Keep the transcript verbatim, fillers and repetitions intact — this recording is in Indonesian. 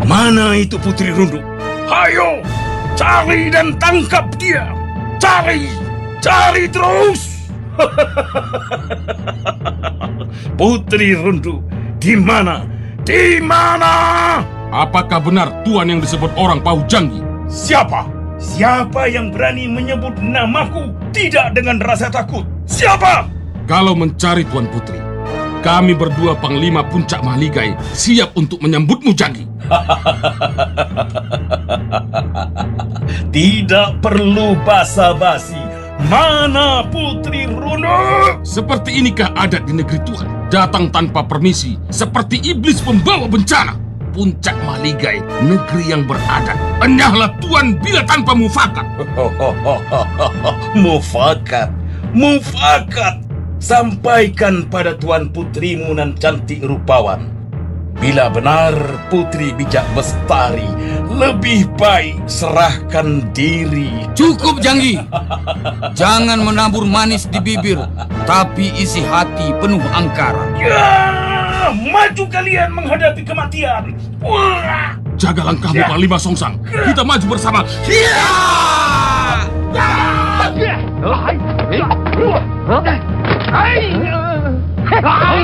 Mana itu Putri Runduk? Hayo, cari dan tangkap dia. Cari, cari terus. Putri Runduk, di mana? Di mana? Apakah benar Tuan yang disebut orang Paujanggi? Siapa? Siapa yang berani menyebut namaku tidak dengan rasa takut? Siapa? Kalau mencari Tuan Putri, kami berdua Panglima Puncak Mahligai siap untuk menyambutmu, Janggi. Tidak perlu basa-basi. Mana Putri Runduk? Seperti inikah adat di negeri Tuan? Datang tanpa permisi, seperti iblis pembawa bencana. Puncak Mahligai, negeri yang beradat. Enyahlah Tuan bila tanpa mufakat. Mufakat, mufakat. Sampaikan pada Tuan Putrimu nan cantik rupawan. Bila benar Putri Bijak Bestari, lebih baik serahkan diri. Cukup, Janggi. Jangan menabur manis di bibir, tapi isi hati penuh angkara. Ya, maju kalian menghadapi kematian. Wah. Jaga langkahmu, Ya. Panglima Songsang. Kita maju bersama. Ya. Hai!